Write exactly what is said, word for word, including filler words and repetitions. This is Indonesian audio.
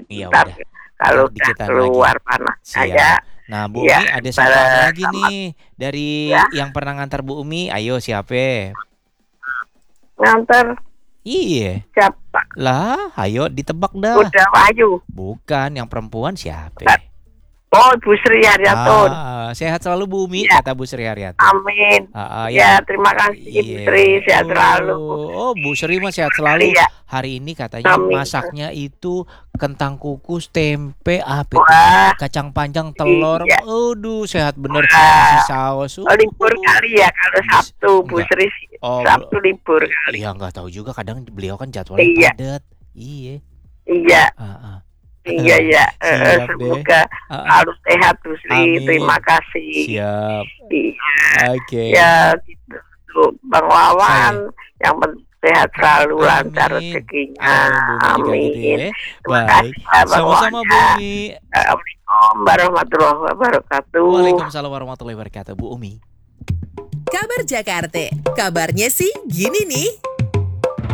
Iya Ntar udah, kalau ntar udah diceritain lagi. keluar panasnya ya. Siap. Nah Bu Iya, Umi ada satu orang pada lagi sama nih dari ya yang pernah ngantar Bu Umi. Ayo siapa? nganter Iya. siapa? Lah, ayo ditebak dah. Udah Wahyu. Bukan, yang perempuan siapa? Bukan. Oh, Bu Sri Haryatun. Ah, sehat selalu Bu Umi, Ya, kata Bu Sri Haryatun. amin. Ah, ah, Ya, yang terima kasih Bu iya. Sri, sehat selalu. Oh, oh Bu Sri mah sehat selalu. Iya, Hari ini katanya amin. masaknya itu kentang kukus, tempe, apa itu? Wah, Kacang panjang, telur. iya. Aduh, sehat bener. Wah, Kasih saus. oh, libur Uh, kali ya kalau bis- Sabtu, Bu enggak. Sri. Oh, bel- Sabtu libur kali. iya nggak tahu juga. Kadang beliau kan jadwalnya Iya, padat. Iya. iya, Ah, ah. iya, iya. Eh, eh, Siap deh. semoga Ah, ah. harus sehat Bu Sri. Terima Amin. kasih. Siap. Iya, Oke. ya gitu. Tuh, Bang Saya. Wawan, yang penting sehat selalu, lancar Amin. rezekinya. Amin. Bu Umi juga gitu Amin. ya. Terima Baik. kasih ya Bang Sama-sama Bu Wawan. Umi. Assalamualaikum warahmatullahi wabarakatuh. Waalaikumsalam warahmatullahi wabarakatuh Bu Umi. Kabar Jakarta, kabarnya sih gini nih.